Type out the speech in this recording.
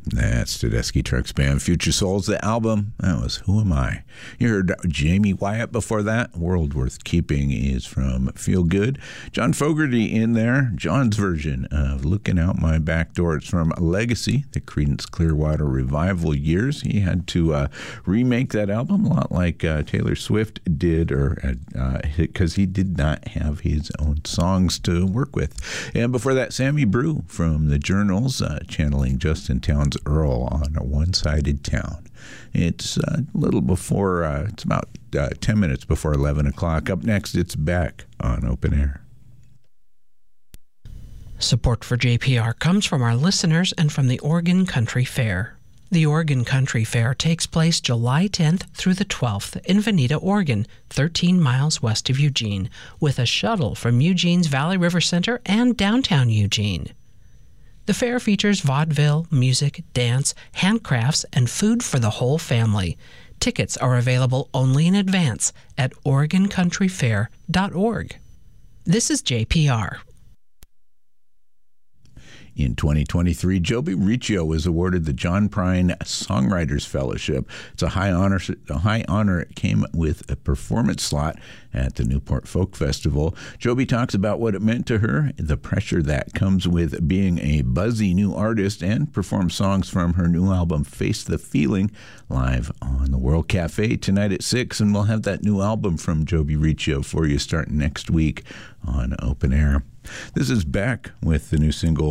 That's Tedeschi Trucks Band, Future Souls. The album, that was Who Am I? You heard Jamie Wyatt before that. World Worth Keeping is from Feel Good. John Fogerty in there. John's version of Looking Out My Back Door. It's from Legacy, the Creedence Clearwater Revival years. He had to remake that album a lot like Taylor Swift did, because he did not have his own songs to work with. And before that, Sammy Brew from the Journals, channeling Justin Towns Earl on A One-Sided Town. It's a little before, it's about 10 minutes before 11 o'clock. Up next, it's Beck on Open Air. Support for JPR comes from our listeners and from the Oregon Country Fair. The Oregon Country Fair takes place July 10th through the 12th in Veneta, Oregon, 13 miles west of Eugene, with a shuttle from Eugene's Valley River Center and downtown Eugene. The fair features vaudeville, music, dance, handcrafts, and food for the whole family. Tickets are available only in advance at OregonCountryFair.org. This is JPR. In 2023, Joby Riccio was awarded the John Prine Songwriters Fellowship. It's a high honor. It came with a performance slot at the Newport Folk Festival. Joby talks about what it meant to her, the pressure that comes with being a buzzy new artist, and performs songs from her new album, Face the Feeling, live on the World Cafe tonight at 6. And we'll have that new album from Joby Riccio for you starting next week on Open Air. This is Beck with the new single